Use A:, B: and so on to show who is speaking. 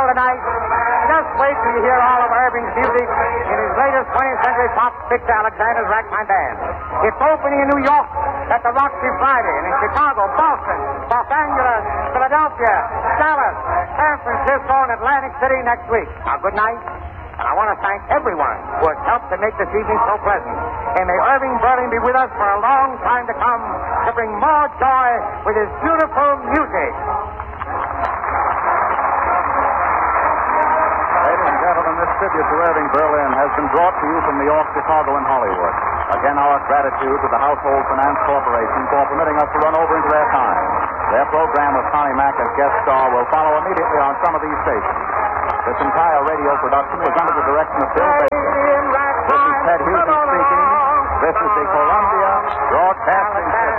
A: tonight. Just wait till you hear all of Irving's music in his latest 20th Century Fox picture, Alexander's Ragtime Band. It's opening in New York at the Roxy Friday, and in Chicago, Boston, Los Angeles, Philadelphia, Dallas, San Francisco, and Atlantic City next week. Now, good night. And I want to thank everyone who has helped to make this evening so pleasant. And may Irving Berlin be with us for a long time to come to bring more joy with his beautiful music.
B: Ladies and gentlemen, this tribute to Irving Berlin has been brought to you from New York, Chicago, and Hollywood. Again, our gratitude to the Household Finance Corporation for permitting us to run over into their time. Their program with Connie Mack as guest star will follow immediately on some of these stations. This entire radio production was under the direction of Bill Baker. This is Ted Hughes speaking. This is the Columbia Broadcasting System.